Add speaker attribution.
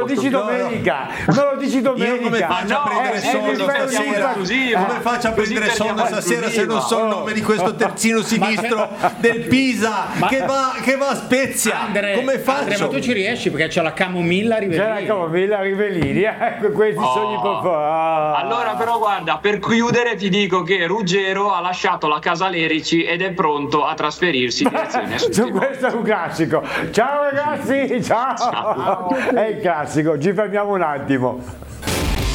Speaker 1: lo dici domenica,
Speaker 2: Io come faccio a prendere sonno stasera? Come faccio a prendere sonno stasera se non so il nome di questo terzino sinistro del Pisa che va a Spezia? Come faccio?
Speaker 3: Ma tu ci riesci perché c'è la camomilla Rivellini.
Speaker 1: C'è la camomilla Rivellini, ecco questi sogni
Speaker 4: Allora però guarda, per chiudere ti dico che Ruggero ha lasciato la casa Lerici ed è pronto a trasferirsi in direzione
Speaker 1: su questo è un classico. Ciao ragazzi, ciao. È il classico, ci fermiamo un attimo.